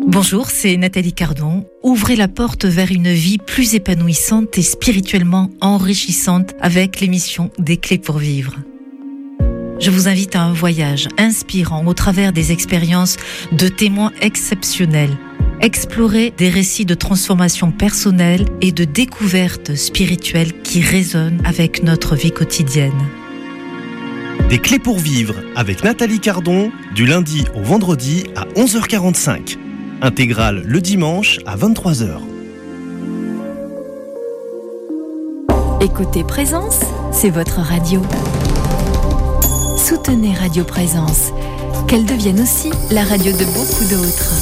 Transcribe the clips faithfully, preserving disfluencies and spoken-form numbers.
Bonjour, c'est Nathalie Cardon. Ouvrez la porte vers une vie plus épanouissante et spirituellement enrichissante avec l'émission Des Clés pour Vivre. Je vous invite à un voyage inspirant au travers des expériences de témoins exceptionnels. Explorer des récits de transformation personnelle et de découverte spirituelle qui résonnent avec notre vie quotidienne. Des Clés pour Vivre avec Nathalie Cardon, du lundi au vendredi à onze heures quarante-cinq. Intégrale le dimanche à vingt-trois heures. Écoutez Présence, c'est votre radio. Soutenez Radio Présence, qu'elle devienne aussi la radio de beaucoup d'autres.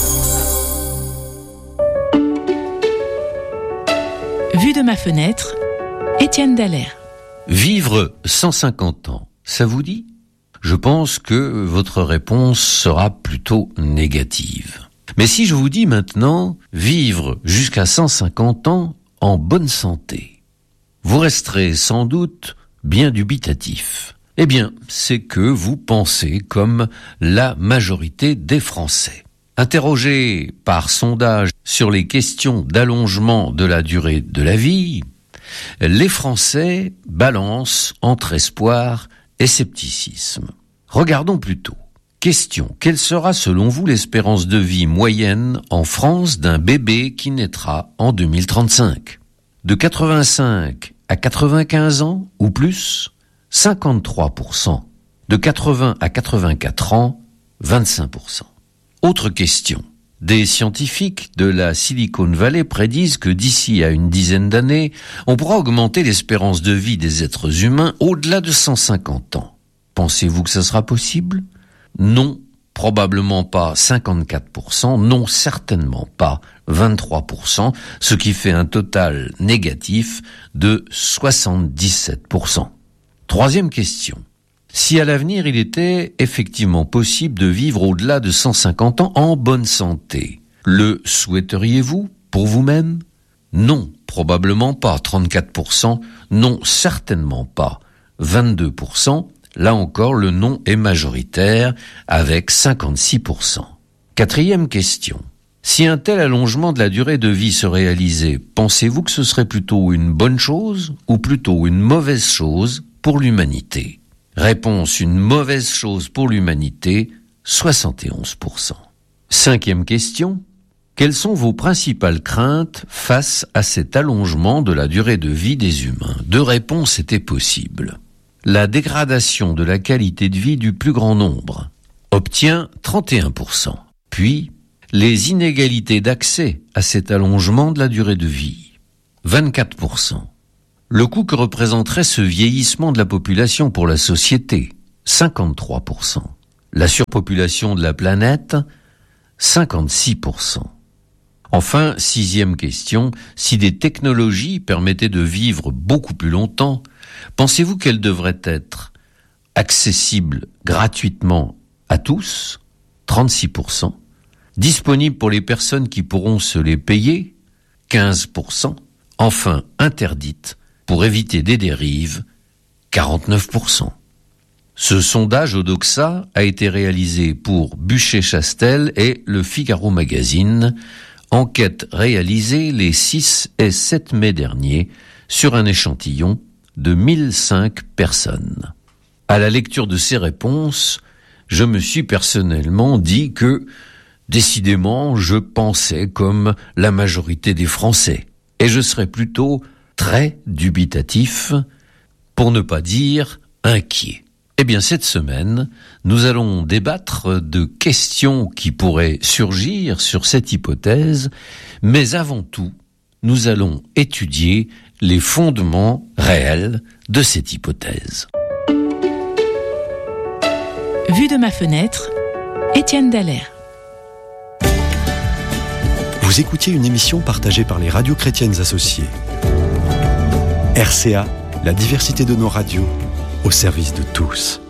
Vue de ma fenêtre, Étienne Dallaire. Vivre cent cinquante ans, ça vous dit ? Je pense que votre réponse sera plutôt négative. Mais si je vous dis maintenant vivre jusqu'à cent cinquante ans en bonne santé, vous resterez sans doute bien dubitatif. Eh bien, c'est que vous pensez comme la majorité des Français. Interrogés par sondage sur les questions d'allongement de la durée de la vie, les Français balancent entre espoir et scepticisme. Regardons plutôt. Question, quelle sera selon vous l'espérance de vie moyenne en France d'un bébé qui naîtra en deux mille trente-cinq ? De quatre-vingt-cinq à quatre-vingt-quinze ans ou plus, cinquante-trois pour cent. De quatre-vingts à quatre-vingt-quatre ans, vingt-cinq pour cent. Autre question. Des scientifiques de la Silicon Valley prédisent que d'ici à une dizaine d'années, on pourra augmenter l'espérance de vie des êtres humains au-delà de cent cinquante ans. Pensez-vous que ça sera possible ? Non, probablement pas cinquante-quatre pour cent, non, certainement pas vingt-trois pour cent, ce qui fait un total négatif de soixante-dix-sept pour cent. Troisième question. Si à l'avenir il était effectivement possible de vivre au-delà de cent cinquante ans en bonne santé, le souhaiteriez-vous pour vous-même ? Non, probablement pas trente-quatre pour cent, non, certainement pas vingt-deux pour cent. Là encore, le non est majoritaire avec cinquante-six pour cent. Quatrième question. Si un tel allongement de la durée de vie se réalisait, pensez-vous que ce serait plutôt une bonne chose ou plutôt une mauvaise chose pour l'humanité ? Réponse, une mauvaise chose pour l'humanité, soixante et onze pour cent. Cinquième question. Quelles sont vos principales craintes face à cet allongement de la durée de vie des humains ? Deux réponses étaient possibles. La dégradation de la qualité de vie du plus grand nombre obtient trente et un pour cent. Puis, les inégalités d'accès à cet allongement de la durée de vie, vingt-quatre pour cent. Le coût que représenterait ce vieillissement de la population pour la société, cinquante-trois pour cent. La surpopulation de la planète, cinquante-six pour cent. Enfin, sixième question, si des technologies permettaient de vivre beaucoup plus longtemps, pensez-vous qu'elles devraient être accessibles gratuitement à tous, trente-six pour cent, disponibles pour les personnes qui pourront se les payer, quinze pour cent, enfin interdites pour éviter des dérives, quarante-neuf pour cent. Ce sondage au Doxa a été réalisé pour Buchet-Chastel et Le Figaro Magazine, enquête réalisée les six et sept mai dernier sur un échantillon de mille cinq personnes. À la lecture de ces réponses, je me suis personnellement dit que, décidément, je pensais comme la majorité des Français. Et je serais plutôt très dubitatif, pour ne pas dire inquiet. Eh bien, cette semaine, nous allons débattre de questions qui pourraient surgir sur cette hypothèse, mais avant tout, nous allons étudier les fondements réels de cette hypothèse. Vue de ma fenêtre, Étienne Dallaire. Vous écoutiez une émission partagée par les radios chrétiennes associées. R C A, la diversité de nos radios, au service de tous.